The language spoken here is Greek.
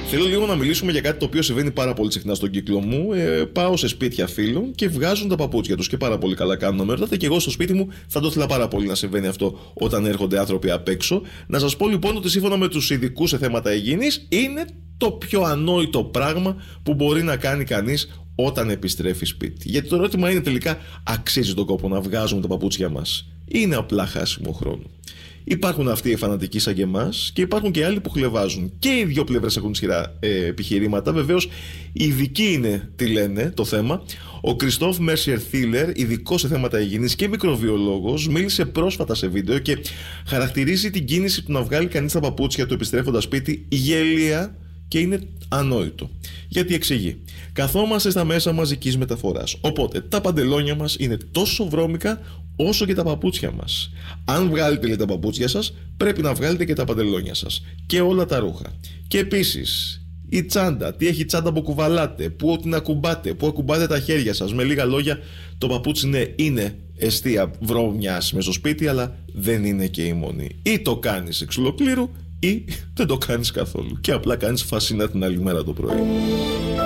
Θέλω λίγο να μιλήσουμε για κάτι το οποίο συμβαίνει πάρα πολύ συχνά στον κύκλο μου. Πάω σε σπίτια φίλων και βγάζουν τα παπούτσια τους και πάρα πολύ καλά κάνουν να με ρωτάτε. Και εγώ στο σπίτι μου θα το ήθελα πάρα πολύ να συμβαίνει αυτό όταν έρχονται άνθρωποι απ' έξω. Να σας πω λοιπόν ότι σύμφωνα με τους ειδικούς σε θέματα υγιεινής είναι το πιο ανόητο πράγμα που μπορεί να κάνει κανείς όταν επιστρέφει σπίτι. Γιατί το ερώτημα είναι τελικά, αξίζει τον κόπο να βγάζουμε τα παπούτσια μας? Είναι απλά χάσιμο χρόνο. Υπάρχουν αυτοί οι φανατικοί σαν και εμάς και υπάρχουν και άλλοι που χλευάζουν. Και οι δύο πλευρές έχουν ισχυρά επιχειρήματα. Βεβαίως, ειδικοί είναι τι λένε το θέμα. Ο Κριστόφ Μέρσιερ Θίλερ, ειδικός σε θέματα υγιεινής και μικροβιολόγος, μίλησε πρόσφατα σε βίντεο και χαρακτηρίζει την κίνηση του να βγάλει κανείς τα παπούτσια του επιστρέφοντας σπίτι γελία και είναι ανόητο. Γιατί εξηγεί. Καθόμαστε στα μέσα μαζικής μεταφοράς. Οπότε τα παντελόνια μας είναι τόσο βρώμικα όσο και τα παπούτσια μας. Αν βγάλετε τα παπούτσια σας, πρέπει να βγάλετε και τα παντελόνια σας. Και όλα τα ρούχα. Και επίσης, η τσάντα. Τι έχει τσάντα που κουβαλάτε, πού την ακουμπάτε, πού ακουμπάτε τα χέρια σας. Με λίγα λόγια, το παπούτσι είναι εστία βρώμιας μες στο σπίτι, αλλά δεν είναι και η μόνη. Ή το κάνεις εξ ολοκλήρου, ή δεν το κάνεις καθόλου. Και απλά κάνεις φασίνα την άλλη μέρα το πρωί.